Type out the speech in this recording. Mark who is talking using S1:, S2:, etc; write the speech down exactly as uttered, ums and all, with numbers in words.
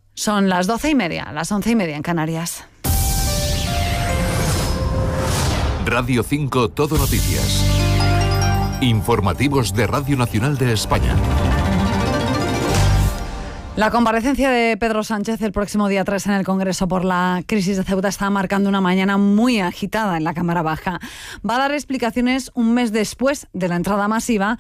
S1: Son las doce y media, las once y media en Canarias.
S2: Radio cinco Todo Noticias. Informativos de Radio Nacional de España.
S1: La comparecencia de Pedro Sánchez el próximo día tres en el Congreso por la crisis de Ceuta está marcando una mañana muy agitada en la Cámara Baja. Va a dar explicaciones un mes después de la entrada masiva